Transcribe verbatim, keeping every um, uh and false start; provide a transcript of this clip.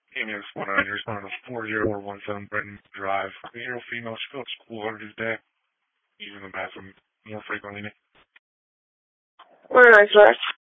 Hey, man, what's going on? You're responding to four zero four one seven Brenton Drive. The hero female, she feels school ordered his day, using the bathroom more frequently. What did I say?